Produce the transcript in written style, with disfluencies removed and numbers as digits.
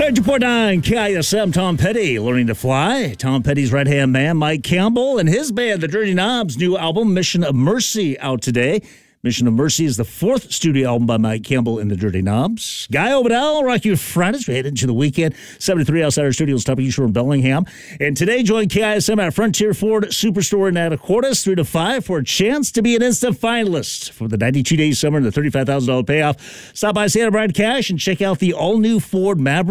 9.9 KISM, Tom Petty, learning to fly. Tom Petty's right-hand man, Mike Campbell, and his band, the Dirty Knobs' new album, Mission of Mercy, out today. Mission of Mercy is the fourth studio album by Mike Campbell and the Dirty Knobs. Guy Obadell, Rock You Fridays. We head into the weekend. 73 outside our studios, top of East Shore in Bellingham. And today, join KISM at Frontier Ford Superstore in Anacortes, 3 to 5, for a chance to be an instant finalist for the 92 Days Summer and the $35,000 payoff. Stop by Santa Bride Cash and check out the all-new Ford Maverick.